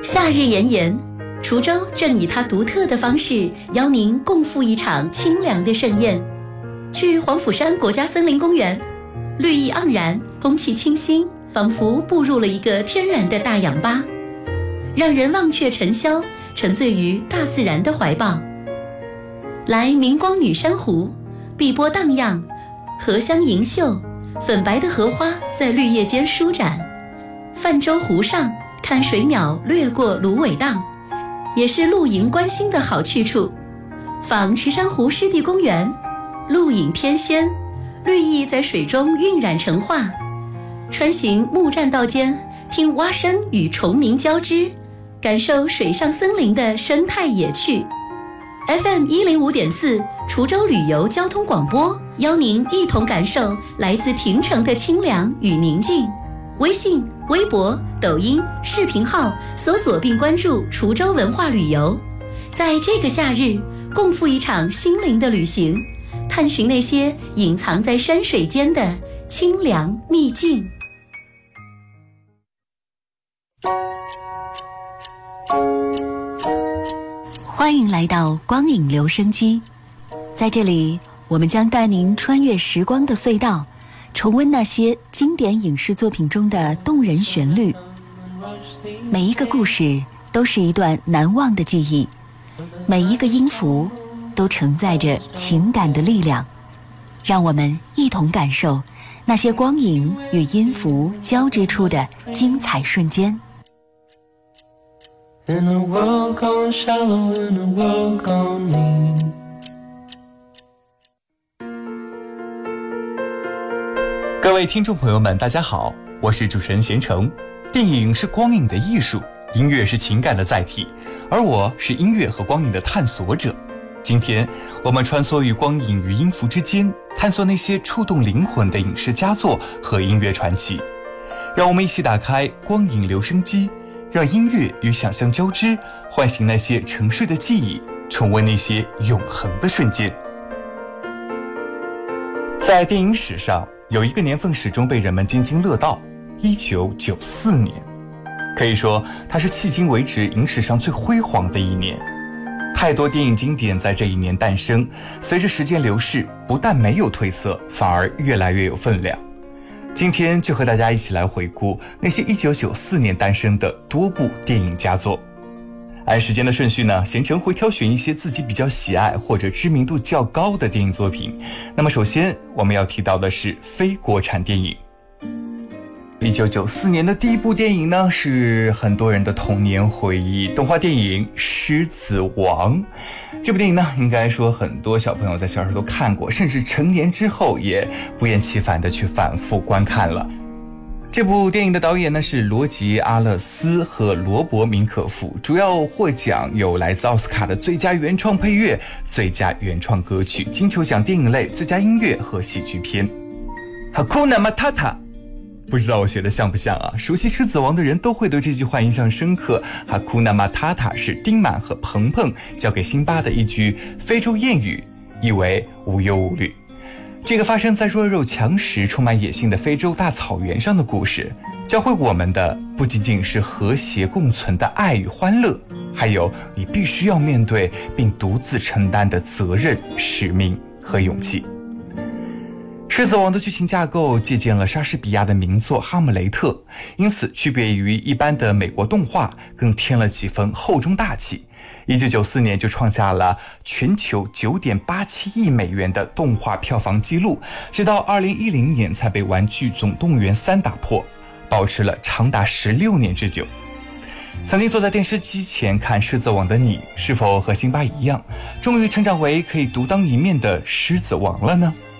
夏日炎炎，滁州正以它独特的方式邀您共赴一场清凉的盛宴。去黄甫山国家森林公园，绿意盎然，空气清新，仿佛步入了一个天然的大氧吧，让人忘却尘嚣，沉醉于大自然的怀抱。来明光女珊瑚，碧波荡漾，荷香盈袖，粉白的荷花在绿叶间舒展。泛舟湖上，看水鸟掠过芦苇荡，也是露营观星的好去处。访池珊瑚湿地公园，露影翩跹，绿意在水中晕染成画。穿行木栈道间，听蛙声与虫鸣交织，感受水上森林的生态野趣。FM105.4 滁州旅游交通广播，邀您一同感受来自亭城的清凉与宁静。微信、微博、抖音、视频号搜索并关注滁州文化旅游，在这个夏日，共赴一场心灵的旅行，探寻那些隐藏在山水间的清凉秘境。欢迎来到光影留声机，在这里，我们将带您穿越时光的隧道，重温那些经典影视作品中的动人旋律。每一个故事都是一段难忘的记忆，每一个音符都承载着情感的力量。让我们一同感受那些光影与音符交织出的精彩瞬间。 In a world gone shallow, in a world gone mean. 各位听众朋友们，大家好，我是主持人贤成。电影是光影的艺术，音乐是情感的载体，而我是音乐和光影的探索者。今天我们穿梭于光影与音符之间，探索那些触动灵魂的影视佳作和音乐传奇。让我们一起打开光影留声机，让音乐与想象交织，唤醒那些沉睡的记忆，重温那些永恒的瞬间。在电影史上，有一个年份始终被人们津津乐道，1994年。可以说，它是迄今为止影史上最辉煌的一年。太多电影经典在这一年诞生，随着时间流逝，不但没有褪色，反而越来越有分量。今天就和大家一起来回顾那些1994年诞生的多部电影佳作。按时间的顺序呢，贤成会挑选一些自己比较喜爱或者知名度较高的电影作品。那么首先我们要提到的是非国产电影。1994年的第一部电影呢，是很多人的童年回忆，动画电影《狮子王》。这部电影呢，应该说很多小朋友在小时候都看过，甚至成年之后也不厌其烦地去反复观看了。这部电影的导演呢是罗杰·阿勒斯和罗伯·明可夫，主要获奖有来自奥斯卡的最佳原创配乐、最佳原创歌曲、金球奖电影类最佳音乐和喜剧片。Hakuna Matata，不知道我学的像不像啊？熟悉《狮子王》的人都会对这句话印象深刻。Hakuna Matata 是丁满和鹏鹏教给辛巴的一句非洲谚语，意为无忧无虑。这个发生在弱肉强食、充满野性的非洲大草原上的故事，教会我们的不仅仅是和谐共存的爱与欢乐，还有你必须要面对并独自承担的责任、使命和勇气。狮子王的剧情架构借鉴了莎士比亚的名作《哈姆雷特》，因此区别于一般的美国动画，更添了几分厚重大气。1994年就创下了全球9.87亿美元的动画票房纪录，直到2010年才被《玩具总动员3》打破，保持了长达16年之久。曾经坐在电视机前看《狮子王》的你，是否和辛巴一样，终于成长为可以独当一面的狮子王了呢？